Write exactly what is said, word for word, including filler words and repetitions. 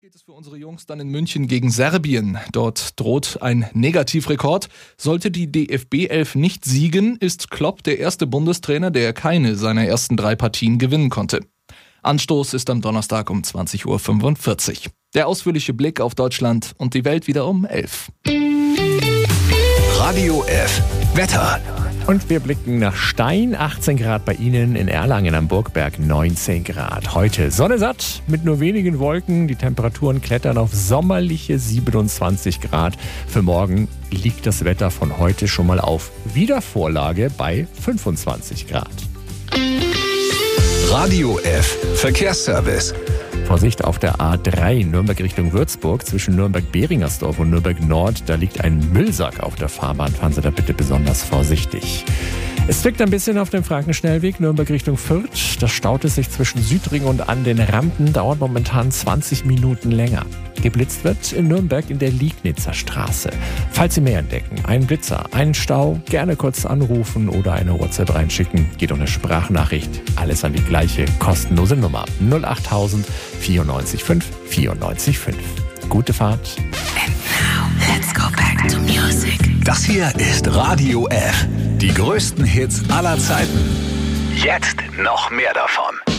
Geht es für unsere Jungs dann in München gegen Serbien. Dort droht ein Negativrekord. Sollte die D F B elf nicht siegen, ist Klopp der erste Bundestrainer, der keine seiner ersten drei Partien gewinnen konnte. Anstoß ist am Donnerstag um zwanzig Uhr fünfundvierzig. Der ausführliche Blick auf Deutschland und die Welt wieder um elf. Radio F. Wetter. Und wir blicken nach Stein, achtzehn Grad bei Ihnen, in Erlangen am Burgberg neunzehn Grad. Heute Sonne satt mit nur wenigen Wolken, die Temperaturen klettern auf sommerliche siebenundzwanzig Grad. Für morgen liegt das Wetter von heute schon mal auf Wiedervorlage bei fünfundzwanzig Grad. Radio F. Verkehrsservice. Vorsicht auf der A drei Nürnberg Richtung Würzburg zwischen Nürnberg-Beringersdorf und Nürnberg-Nord. Da liegt ein Müllsack auf der Fahrbahn. Fahren Sie da bitte besonders vorsichtig. Es zwickt ein bisschen auf dem Frankenschnellweg Nürnberg Richtung Fürth. Da staut es sich zwischen Südring und an den Rampen. Dauert momentan zwanzig Minuten länger. Geblitzt wird in Nürnberg in der Liegnitzer Straße. Falls Sie mehr entdecken, einen Blitzer, einen Stau, gerne kurz anrufen oder eine WhatsApp reinschicken. Geht um eine Sprachnachricht. Alles an die gleiche kostenlose Nummer. null achttausend vierundneunzig fünf vierundneunzig fünf. Gute Fahrt. And now, let's go back to music. Das hier ist Radio F. Die größten Hits aller Zeiten. Jetzt noch mehr davon.